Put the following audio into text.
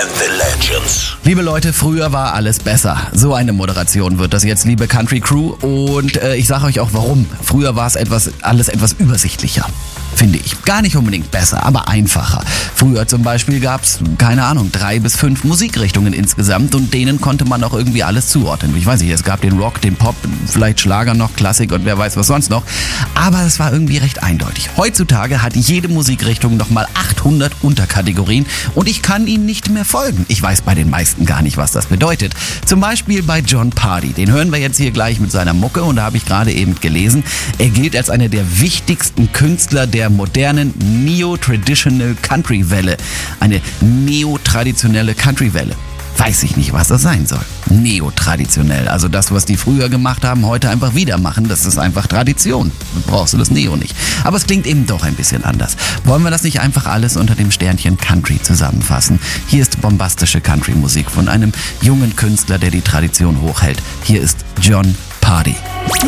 The Legends. Liebe Leute, früher war alles besser. So eine Moderation wird das jetzt, liebe Country Crew. Und ich sage euch auch warum. Früher war es alles etwas übersichtlicher. Finde ich. Gar nicht unbedingt besser, aber einfacher. Früher zum Beispiel gab es, 3 bis 5 Musikrichtungen insgesamt und denen konnte man auch irgendwie alles zuordnen. Ich weiß nicht, es gab den Rock, den Pop, vielleicht Schlager noch, Klassik und wer weiß was sonst noch. Aber es war irgendwie recht eindeutig. Heutzutage hat jede Musikrichtung nochmal 800 Unterkategorien und ich kann ihnen nicht mehr folgen. Ich weiß bei den meisten gar nicht, was das bedeutet. Zum Beispiel bei Jon Pardi. Den hören wir jetzt hier gleich mit seiner Mucke und da habe ich gerade eben gelesen, er gilt als einer der wichtigsten Künstler der modernen Neo-Traditional Country-Welle. Eine neotraditionelle Country-Welle. Weiß ich nicht, was das sein soll. Neotraditionell. Also das, was die früher gemacht haben, heute einfach wieder machen. Das ist einfach Tradition. Dann brauchst du das Neo nicht. Aber es klingt eben doch ein bisschen anders. Wollen wir das nicht einfach alles unter dem Sternchen Country zusammenfassen? Hier ist bombastische Country-Musik von einem jungen Künstler, der die Tradition hochhält. Hier ist Jon Pardi.